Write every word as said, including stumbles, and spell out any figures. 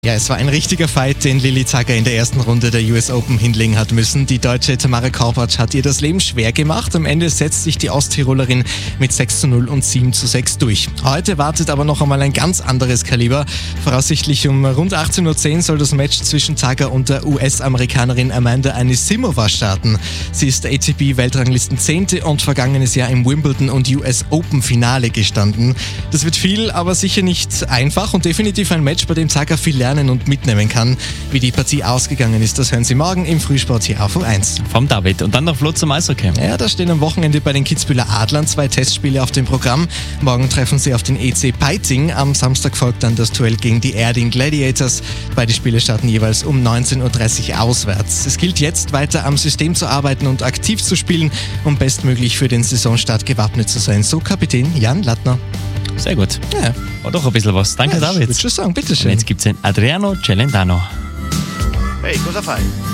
Ja, es war ein richtiger Fight, den Lilly Zacker in der ersten Runde der U S Open hinlegen hat müssen. Die Deutsche Tamara Korpatsch hat ihr das Leben schwer gemacht. Am Ende setzt sich die Osttirolerin mit sechs zu null und sieben zu sechs durch. Heute wartet aber noch einmal ein ganz anderes Kaliber. Voraussichtlich um rund achtzehn Uhr zehn soll das Match zwischen Zacker und der U S-Amerikanerin Amanda Anisimova starten. Sie ist A T P-Weltranglisten Zehnte und vergangenes Jahr im Wimbledon und U S Open-Finale gestanden. Das wird viel, aber sicher nicht einfach und definitiv ein Match, bei dem Zacker viel lernen und mitnehmen kann. Wie die Partie ausgegangen ist, das hören Sie morgen im Frühsport hier auf U eins. Vom David. Und dann noch Flo zum Eishockey. Ja, da stehen am Wochenende bei den Kitzbüheler Adlern zwei Testspiele auf dem Programm. Morgen treffen sie auf den E C Peiting. Am Samstag folgt dann das Duell gegen die Erding Gladiators. Beide Spiele starten jeweils um neunzehn Uhr dreißig auswärts. Es gilt jetzt weiter am System zu arbeiten und aktiv zu spielen, um bestmöglich für den Saisonstart gewappnet zu sein. So Kapitän Jan Lattner. Sehr gut. Ja. War doch ein bisschen was. Danke, Ja, David. Ich würde schon sagen, bitteschön. Und jetzt gibt es den Adriano Celentano. Hey, cosa fai?